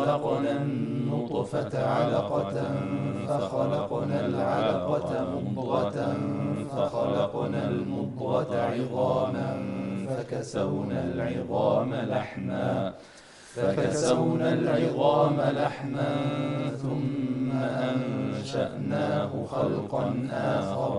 خلقنا النطفة علقة فخلقنا العلقة مضغة فخلقنا المضغة عظاما فكسونا العظام لحما ثم أنشأناه خلقا آخر